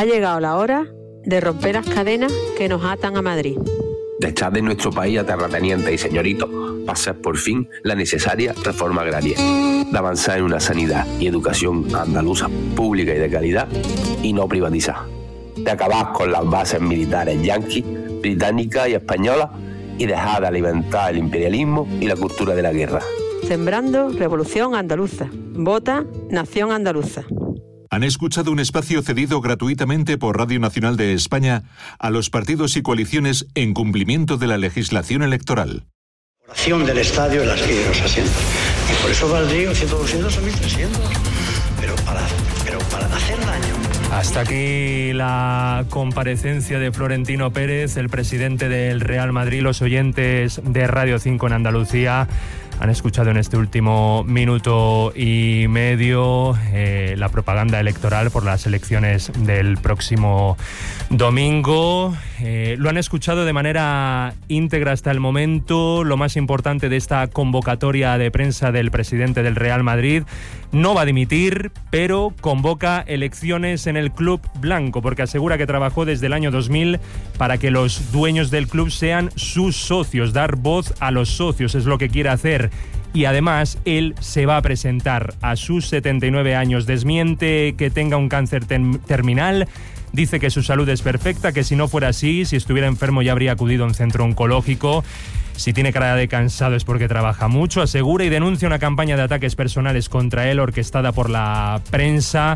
Ha llegado la hora de romper las cadenas que nos atan a Madrid. De echar de nuestro país a terratenientes y señoritos para hacer por fin la necesaria reforma agraria. De avanzar en una sanidad y educación andaluza pública y de calidad y no privatizada. De acabar con las bases militares yanquis, británicas y españolas y dejar de alimentar el imperialismo y la cultura de la guerra. Sembrando Revolución Andaluza. Vota Nación Andaluza. Han escuchado un espacio cedido gratuitamente por Radio Nacional de España a los partidos y coaliciones en cumplimiento de la legislación electoral. Oración del estadio y los asientos. Y por eso valdría 100, 200 o 1.300. Pero para hacer daño. Hasta aquí la comparecencia de Florentino Pérez, el presidente del Real Madrid. Los oyentes de Radio 5 en Andalucía han escuchado en este último minuto y medio la propaganda electoral por las elecciones del próximo domingo. Lo han escuchado de manera íntegra hasta el momento. Lo más importante de esta convocatoria de prensa del presidente del Real Madrid: no va a dimitir, pero convoca elecciones en el club blanco, porque asegura que trabajó desde el año 2000 para que los dueños del club sean sus socios. Dar voz a los socios es lo que quiere hacer. Y además él se va a presentar a sus 79 años. Desmiente que tenga un cáncer terminal. Dice que su salud es perfecta, que si no fuera así, si estuviera enfermo ya habría acudido a un centro oncológico. Si tiene cara de cansado es porque trabaja mucho, asegura, y denuncia una campaña de ataques personales contra él orquestada por la prensa.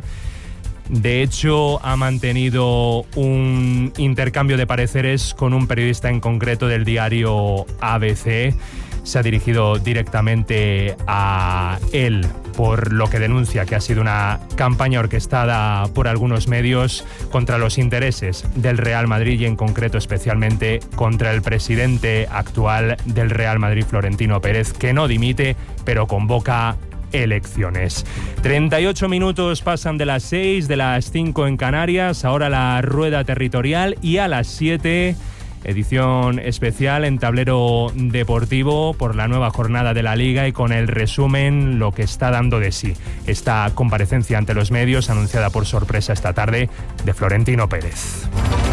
De hecho, ha mantenido un intercambio de pareceres con un periodista en concreto del diario ABC. Se ha dirigido directamente a él por lo que denuncia que ha sido una campaña orquestada por algunos medios contra los intereses del Real Madrid y en concreto especialmente contra el presidente actual del Real Madrid, Florentino Pérez, que no dimite pero convoca elecciones. 38 minutos pasan de las 6, de las 5 en Canarias. Ahora la rueda territorial y a las 7... edición especial en Tablero Deportivo por la nueva jornada de la Liga y con el resumen, lo que está dando de sí esta comparecencia ante los medios anunciada por sorpresa esta tarde de Florentino Pérez.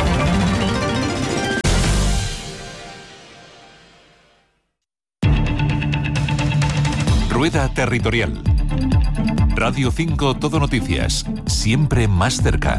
Rueda territorial. Radio 5 Todo Noticias, siempre más cerca.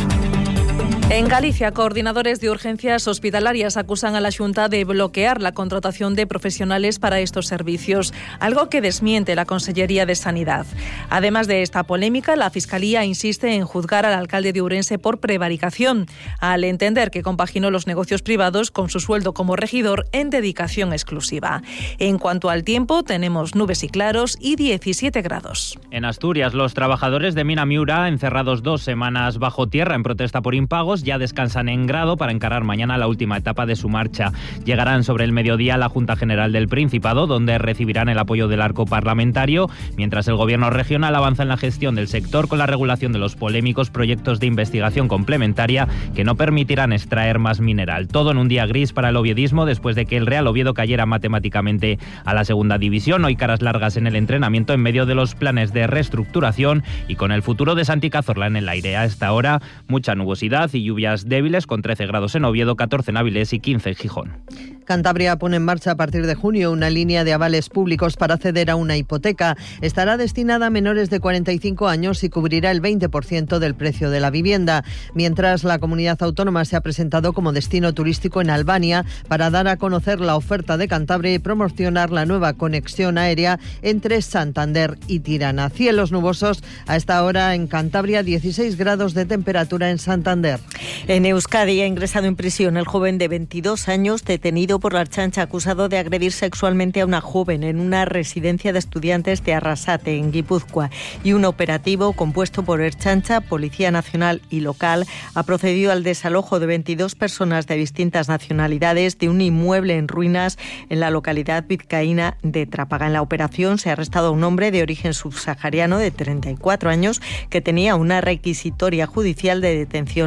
En Galicia, coordinadores de urgencias hospitalarias acusan a la Xunta de bloquear la contratación de profesionales para estos servicios, algo que desmiente la Consellería de Sanidad. Además de esta polémica, la Fiscalía insiste en juzgar al alcalde de Ourense por prevaricación, al entender que compaginó los negocios privados con su sueldo como regidor en dedicación exclusiva. En cuanto al tiempo, tenemos nubes y claros y 17 grados. En Asturias, los trabajadores de Mina Miura, encerrados 2 semanas bajo tierra en protesta por impagos, ya descansan en Grado para encarar mañana la última etapa de su marcha. Llegarán sobre el mediodía a la Junta General del Principado, donde recibirán el apoyo del arco parlamentario, mientras el gobierno regional avanza en la gestión del sector con la regulación de los polémicos proyectos de investigación complementaria que no permitirán extraer más mineral. Todo en un día gris para el oviedismo después de que el Real Oviedo cayera matemáticamente a la segunda división. Hoy caras largas en el entrenamiento en medio de los planes de reestructuración y con el futuro de Santi Cazorla en el aire. A esta hora, mucha nubosidad y lluvias débiles con 13 grados en Oviedo, 14 en Avilés y 15 en Gijón. Cantabria pone en marcha a partir de junio una línea de avales públicos para acceder a una hipoteca. Estará destinada a menores de 45 años y cubrirá el 20% del precio de la vivienda. Mientras, la comunidad autónoma se ha presentado como destino turístico en Albania para dar a conocer la oferta de Cantabria y promocionar la nueva conexión aérea entre Santander y Tirana. Cielos nubosos a esta hora en Cantabria, 16 grados de temperatura en Santander. En Euskadi ha ingresado en prisión el joven de 22 años detenido por la Ertzaintza acusado de agredir sexualmente a una joven en una residencia de estudiantes de Arrasate, en Guipúzcoa. Y un operativo compuesto por Ertzaintza, Policía Nacional y local ha procedido al desalojo de 22 personas de distintas nacionalidades de un inmueble en ruinas en la localidad vizcaína de Trápaga. En la operación se ha arrestado a un hombre de origen subsahariano de 34 años que tenía una requisitoria judicial de detención en vigor.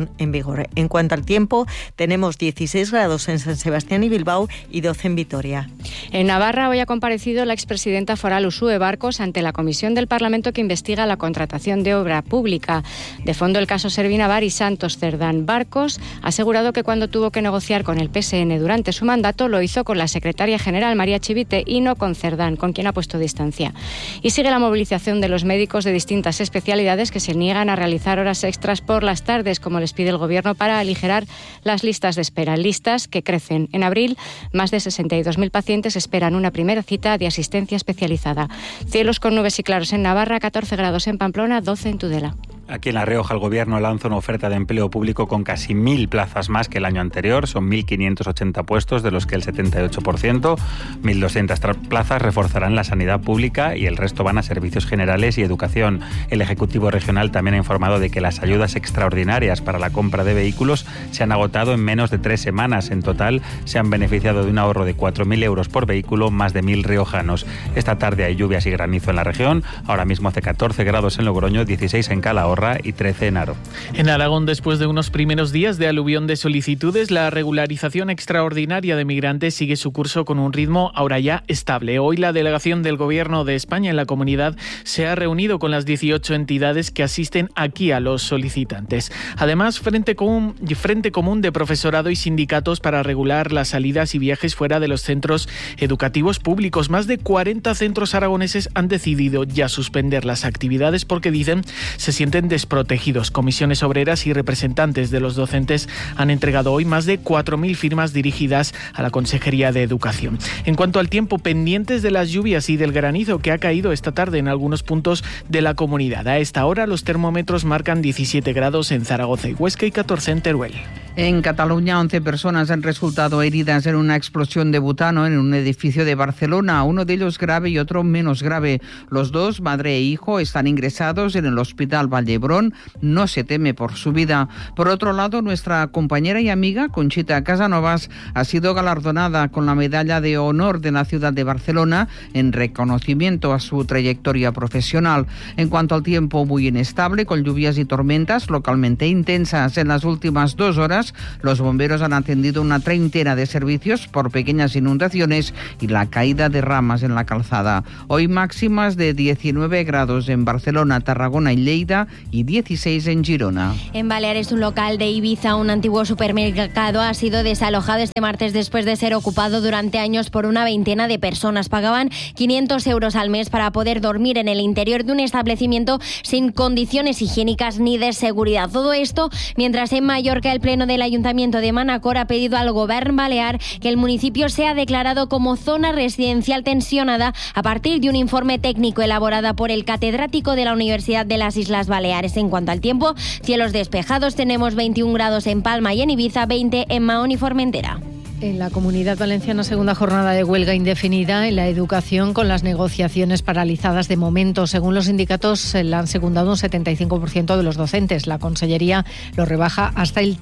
vigor. En cuanto al tiempo, tenemos 16 grados en San Sebastián y Bilbao y 12 en Vitoria. En Navarra hoy ha comparecido la expresidenta foral Uxue Barcos ante la comisión del Parlamento que investiga la contratación de obra pública. De fondo el caso Servinavar y Santos Cerdán. Barcos ha asegurado que cuando tuvo que negociar con el PSN durante su mandato lo hizo con la secretaria general María Chivite y no con Cerdán, con quien ha puesto distancia. Y sigue la movilización de los médicos de distintas especialidades que se niegan a realizar horas extras por las tardes, como les pide el Gobierno, para aligerar las listas de espera. Listas que crecen. En abril, más de 62.000 pacientes esperan una primera cita de asistencia especializada. Cielos con nubes y claros en Navarra, 14 grados en Pamplona, 12 en Tudela. Aquí en La Rioja el Gobierno lanza una oferta de empleo público con casi 1.000 plazas más que el año anterior. Son 1.580 puestos, de los que el 78%, 1.200 plazas reforzarán la sanidad pública y el resto van a servicios generales y educación. El Ejecutivo Regional también ha informado de que las ayudas extraordinarias para la compra de vehículos se han agotado en menos de 3 semanas. En total se han beneficiado de un ahorro de 4.000 euros por vehículo, más de 1.000 riojanos. Esta tarde hay lluvias y granizo en la región. Ahora mismo hace 14 grados en Logroño, 16 en Calahorra y 13 en Haro. En Aragón, después de unos primeros días de aluvión de solicitudes, la regularización extraordinaria de migrantes sigue su curso con un ritmo ahora ya estable. Hoy la delegación del Gobierno de España en la comunidad se ha reunido con las 18 entidades que asisten aquí a los solicitantes. Además, Frente Común de Profesorado y sindicatos para regular las salidas y viajes fuera de los centros educativos públicos. Más de 40 centros aragoneses han decidido ya suspender las actividades porque, dicen, se sienten desprotegidos. Comisiones obreras y representantes de los docentes han entregado hoy más de 4.000 firmas dirigidas a la Consejería de Educación. En cuanto al tiempo, pendientes de las lluvias y del granizo que ha caído esta tarde en algunos puntos de la comunidad. A esta hora los termómetros marcan 17 grados en Zaragoza y Huesca y 14 en Teruel. En Cataluña, 11 personas han resultado heridas en una explosión de butano en un edificio de Barcelona, uno de ellos grave y otro menos grave. Los dos, madre e hijo, están ingresados en el Hospital Vall d'Hebron. No se teme por su vida. Por otro lado, nuestra compañera y amiga, Conchita Casanovas, ha sido galardonada con la Medalla de Honor de la ciudad de Barcelona en reconocimiento a su trayectoria profesional. En cuanto al tiempo, muy inestable, con lluvias y tormentas localmente intensas. En las últimas 2 horas, los bomberos han atendido una treintena de servicios por pequeñas inundaciones y la caída de ramas en la calzada. Hoy máximas de 19 grados en Barcelona, Tarragona y Lleida y 16 en Girona. En Baleares, un local de Ibiza, un antiguo supermercado, ha sido desalojado este martes después de ser ocupado durante años por una veintena de personas. Pagaban 500 euros al mes para poder dormir en el interior de un establecimiento sin condiciones higiénicas ni de seguridad. Todo esto mientras en Mallorca el Pleno del Ayuntamiento de Manacor ha pedido al Govern balear que el municipio sea declarado como zona residencial tensionada a partir de un informe técnico elaborado por el catedrático de la Universidad de las Islas Baleares. En cuanto al tiempo, cielos despejados, tenemos 21 grados en Palma y en Ibiza, 20 en Mahón y Formentera. En la Comunidad Valenciana, segunda jornada de huelga indefinida en la educación, con las negociaciones paralizadas de momento. Según los sindicatos, la han secundado un 75% de los docentes. La Consellería lo rebaja hasta el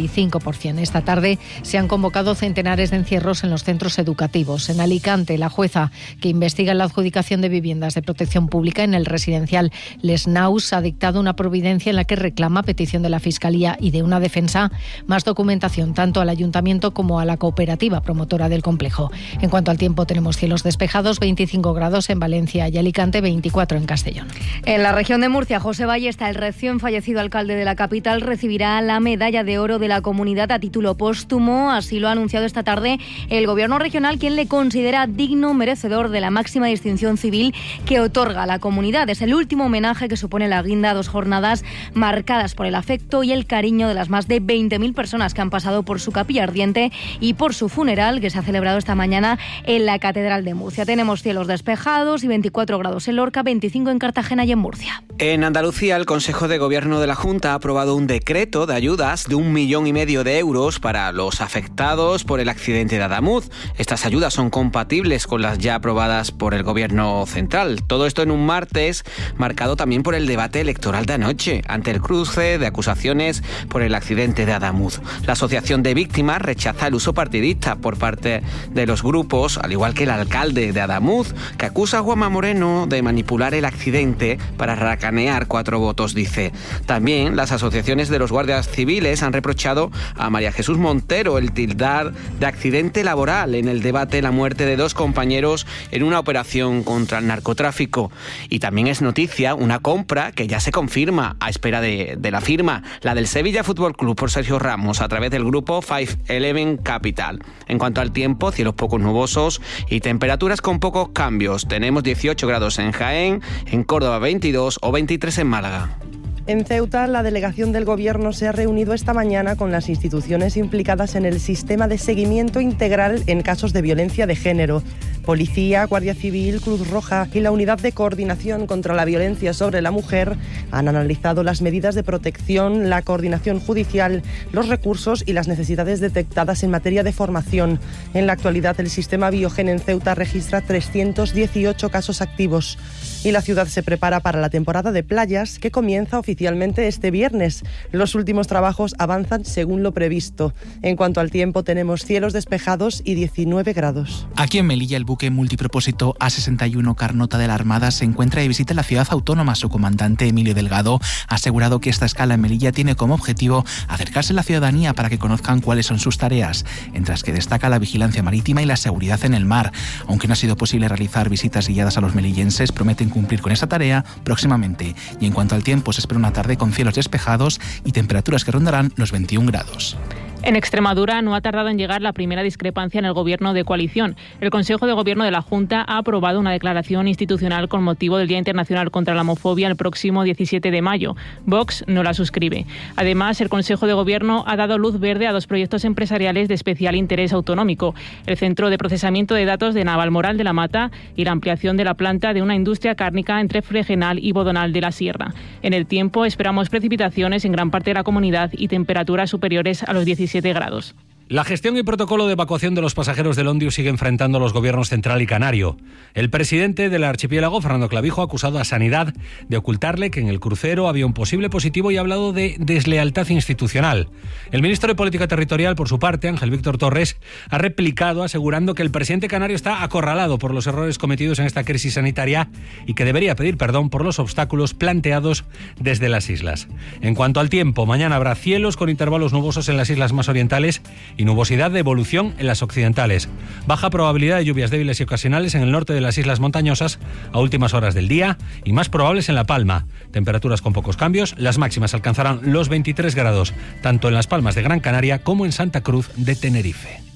35%. Esta tarde se han convocado centenares de encierros en los centros educativos. En Alicante, la jueza que investiga la adjudicación de viviendas de protección pública en el residencial Les Naus ha dictado una providencia en la que reclama, a petición de la Fiscalía y de una defensa, más documentación tanto al Ayuntamiento como a la cooperativa promotora del complejo. En cuanto al tiempo, tenemos cielos despejados, 25 grados en Valencia y Alicante, 24 en Castellón. En la región de Murcia, José Ballesta, el recién fallecido alcalde de la capital, recibirá la Medalla de Oro de la Comunidad a título póstumo. Así lo ha anunciado esta tarde el Gobierno regional, quien le considera digno merecedor de la máxima distinción civil que otorga la comunidad. Es el último homenaje que supone la guinda a 2 jornadas marcadas por el afecto y el cariño de las más de 20.000 personas que han pasado por su capilla ardiente y por su funeral, que se ha celebrado esta mañana en la Catedral de Murcia. Tenemos cielos despejados y 24 grados en Lorca, 25 en Cartagena y en Murcia. En Andalucía, el Consejo de Gobierno de la Junta ha aprobado un decreto de ayudas de 1,5 millones de euros para los afectados por el accidente de Adamuz. Estas ayudas son compatibles con las ya aprobadas por el Gobierno central. Todo esto en un martes marcado también por el debate electoral de anoche, ante el cruce de acusaciones por el accidente de Adamuz. La Asociación de Víctimas rechaza el uso partidista por parte de los grupos, al igual que el alcalde de Adamuz, que acusa a Juanma Moreno de manipular el accidente para racanear 4 votos, dice. También las asociaciones de los guardias civiles han reprochado a María Jesús Montero el tildar de accidente laboral en el debate la muerte de 2 compañeros en una operación contra el narcotráfico. Y también es noticia una compra que ya se confirma a espera de la firma, la del Sevilla Fútbol Club por Sergio Ramos a través del grupo 511 Capital. En cuanto al tiempo, cielos poco nubosos y temperaturas con pocos cambios. Tenemos 18 grados en Jaén, en Córdoba 22 o 23 en Málaga. En Ceuta, la delegación del Gobierno se ha reunido esta mañana con las instituciones implicadas en el sistema de seguimiento integral en casos de violencia de género. Policía, Guardia Civil, Cruz Roja y la Unidad de Coordinación contra la Violencia sobre la Mujer han analizado las medidas de protección, la coordinación judicial, los recursos y las necesidades detectadas en materia de formación. En la actualidad, el sistema Biogen en Ceuta registra 318 casos activos. Y la ciudad se prepara para la temporada de playas que comienza oficialmente este viernes. Los últimos trabajos avanzan según lo previsto. En cuanto al tiempo, tenemos cielos despejados y 19 grados. Aquí en Melilla, el buque multipropósito A61 Carnota de la Armada se encuentra de visita en la ciudad autónoma. Su comandante, Emilio Delgado, ha asegurado que esta escala en Melilla tiene como objetivo acercarse a la ciudadanía para que conozcan cuáles son sus tareas, entre las que destaca la vigilancia marítima y la seguridad en el mar. Aunque no ha sido posible realizar visitas guiadas a los melillenses, prometen cumplir con esta tarea próximamente. Y en cuanto al tiempo, se espera una tarde con cielos despejados y temperaturas que rondarán los 21 grados. En Extremadura no ha tardado en llegar la primera discrepancia en el gobierno de coalición. El Consejo de Gobierno de la Junta ha aprobado una declaración institucional con motivo del Día Internacional contra la Homofobia el próximo 17 de mayo. Vox no la suscribe. Además, el Consejo de Gobierno ha dado luz verde a 2 proyectos empresariales de especial interés autonómico: el Centro de Procesamiento de Datos de Navalmoral de la Mata y la ampliación de la planta de una industria cárnica entre Fregenal y Bodonal de la Sierra. En el tiempo, esperamos precipitaciones en gran parte de la comunidad y temperaturas superiores a los 17 grados. La gestión y protocolo de evacuación de los pasajeros del Ondius sigue enfrentando a los gobiernos central y canario. El presidente del archipiélago, Fernando Clavijo, ha acusado a Sanidad de ocultarle que en el crucero había un posible positivo y ha hablado de deslealtad institucional. El ministro de Política Territorial, por su parte, Ángel Víctor Torres, ha replicado asegurando que el presidente canario está acorralado por los errores cometidos en esta crisis sanitaria y que debería pedir perdón por los obstáculos planteados desde las islas. En cuanto al tiempo, mañana habrá cielos con intervalos nubosos en las islas más orientales y nubosidad de evolución en las occidentales. Baja probabilidad de lluvias débiles y ocasionales en el norte de las islas montañosas a últimas horas del día y más probables en La Palma. Temperaturas con pocos cambios, las máximas alcanzarán los 23 grados, tanto en Las Palmas de Gran Canaria como en Santa Cruz de Tenerife.